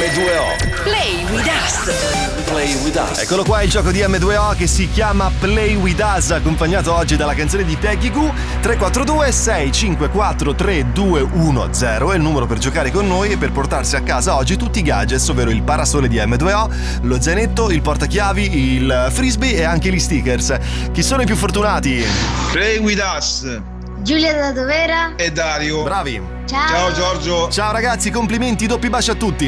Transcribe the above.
M2O. Play with us. Play with us. Eccolo qua il gioco di M2O che si chiama Play with us, accompagnato oggi dalla canzone di Peggy Goo. 342 654 3210 è il numero per giocare con noi e per portarsi a casa oggi tutti i gadgets, ovvero il parasole di M2O, lo zainetto, il portachiavi, il frisbee e anche gli stickers. Chi sono i più fortunati? Play with us. Giulia da Dovera E Dario. Bravi. Ciao. Ciao Giorgio. Ciao ragazzi, complimenti, doppi baci a tutti.